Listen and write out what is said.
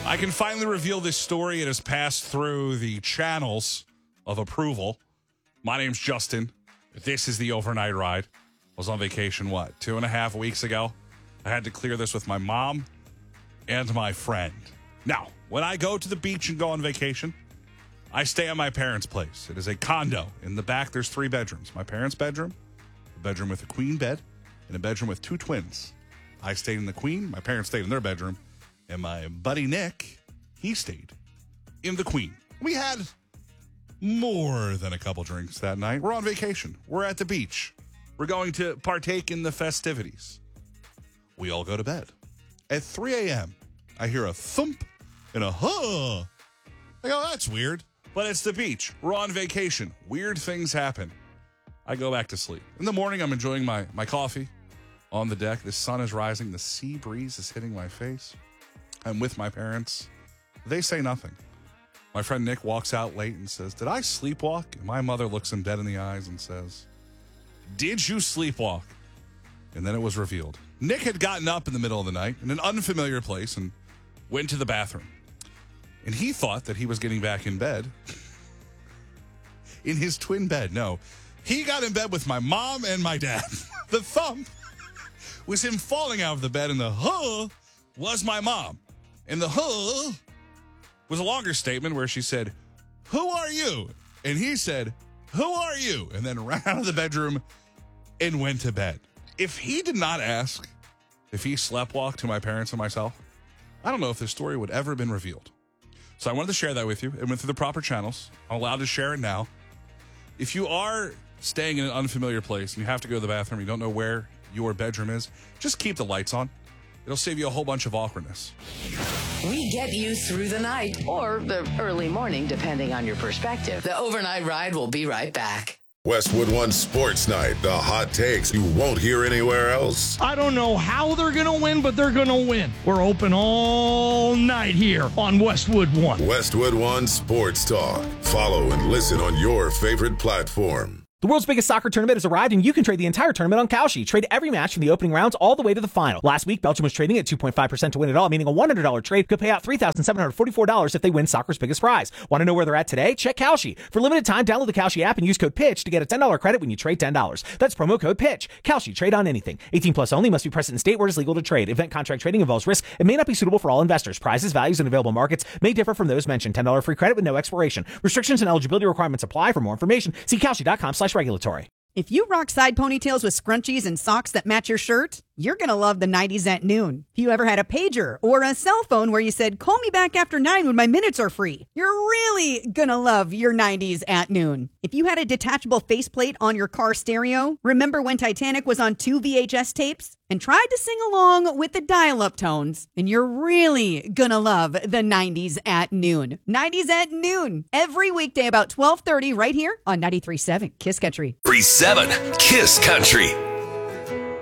I can finally reveal this story. It has passed through the channels of approval. My name's Justin. This is the overnight ride. I was on vacation, 2.5 weeks ago? I had to clear this with my mom and my friend. Now, when I go to the beach and go on vacation, I stay at my parents' place. It is a condo. In the back, there's 3 bedrooms. My parents' bedroom, a bedroom with a queen bed, and a bedroom with 2 twins. I stayed in the queen. My parents stayed in their bedroom. And my buddy Nick, he stayed in the queen. We had more than a couple drinks that night. We're on vacation. We're at the beach. We're going to partake in the festivities. We all go to bed. At 3 a.m., I hear a thump and a huh. I go, that's weird. But it's the beach. We're on vacation. Weird things happen. I go back to sleep. In the morning, I'm enjoying my coffee on the deck. The sun is rising. The sea breeze is hitting my face. I'm with my parents. They say nothing. My friend Nick walks out late and says, did I sleepwalk? And my mother looks him dead in the eyes and says, did you sleepwalk? And then it was revealed. Nick had gotten up in the middle of the night in an unfamiliar place and went to the bathroom. And he thought that he was getting back in bed. In his twin bed. No. He got in bed with my mom and my dad. The thump was him falling out of the bed, and the huh was my mom. And the huh was a longer statement where she said, who are you? And he said, who are you? And then ran out of the bedroom and went to bed. If he did not ask if he sleptwalked to my parents and myself, I don't know if this story would ever have been revealed. So I wanted to share that with you. It went through the proper channels. I'm allowed to share it now. If you are staying in an unfamiliar place and you have to go to the bathroom, you don't know where your bedroom is, just keep the lights on. It'll save you a whole bunch of awkwardness. We get you through the night or the early morning, depending on your perspective. The overnight ride will be right back. Westwood One Sports Night. The hot takes you won't hear anywhere else. I don't know how they're going to win, but they're going to win. We're open all night here on Westwood One. Westwood One Sports Talk. Follow and listen on your favorite platform. The world's biggest soccer tournament has arrived, and you can trade the entire tournament on Kalshi. Trade every match from the opening rounds all the way to the final. Last week, Belgium was trading at 2.5% to win it all, meaning a $100 trade could pay out $3,744 if they win soccer's biggest prize. Want to know where they're at today? Check Kalshi. For limited time, download the Kalshi app and use code PITCH to get a $10 credit when you trade $10. That's promo code PITCH. Kalshi. Trade on anything. 18 plus only. Must be present in state where it is legal to trade. Event contract trading involves risk and may not be suitable for all investors. Prizes, values, and available markets may differ from those mentioned. $10 free credit with no expiration. Restrictions and eligibility requirements apply. For more information, see Kalshi.com/regulatory. If you rock side ponytails with scrunchies and socks that match your shirt, you're going to love the 90s at noon. If you ever had a pager or a cell phone where you said, call me back after 9 when my minutes are free, you're really going to love your 90s at noon. If you had a detachable faceplate on your car stereo, remember when Titanic was on 2 VHS tapes and tried to sing along with the dial-up tones, and you're really going to love the 90s at noon. 90s at noon, every weekday about 12:30 right here on 93.7 Kiss Country. 3-7 Kiss Country.